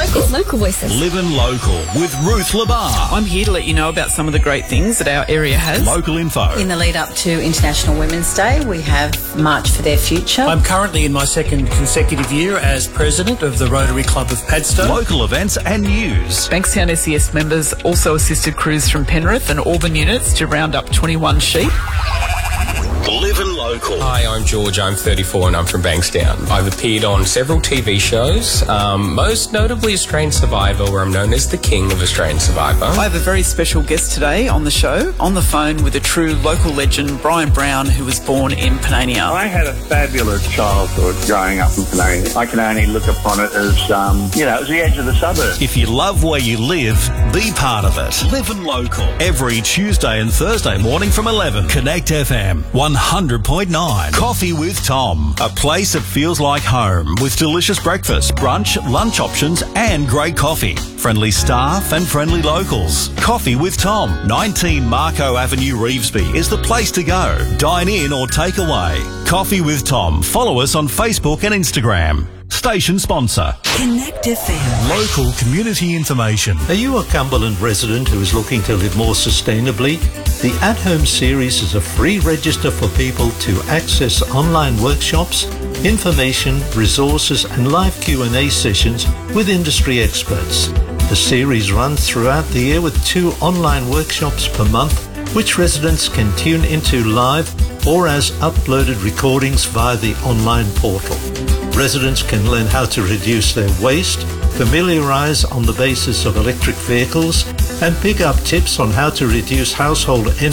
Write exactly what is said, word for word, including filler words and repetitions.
local. It's Local Voices. Living Local with Ruth Labar. I'm here to let you know about some of the great things that our area has. Local info. In the lead up to International Women's Day, we have March for Their Future. I'm currently in my second consecutive year as president of the Rotary Club of Padstow. Local events and news. Bankstown S E S members also assisted crews from Penrith and Auburn units to round up twenty-one sheep. Living Local. Hi, I'm George. I'm thirty-four and I'm from Bankstown. I've appeared on several T V shows, um, most notably Australian Survivor, where I'm known as the King of Australian Survivor. I have a very special guest today on the show, on the phone with a true local legend, Brian Brown, who was born in Panania. I had a fabulous childhood growing up in Panania. I can only look upon it as, um, you know, it was the edge of the suburbs. If you love where you live, be part of it. Living Local. Every Tuesday and Thursday morning from eleven. Connect F M one hundred point nine. Coffee with Tom. A place that feels like home with delicious breakfast, brunch, lunch options and great coffee. Friendly staff and friendly locals. Coffee with Tom. nineteen Marco Avenue, Revesby is the place to go. Dine in or take away. Coffee with Tom. Follow us on Facebook and Instagram. Station sponsor. Connect F M. Local community information. Are you a Cumberland resident who is looking to live more sustainably? The At Home series is a free register for people to access online workshops, information, resources and live Q and A sessions with industry experts. The series runs throughout the year with two online workshops per month, which residents can tune into live or as uploaded recordings via the online portal. Residents can learn how to reduce their waste, familiarise on the basis of electric vehicles, and pick up tips on how to reduce household energy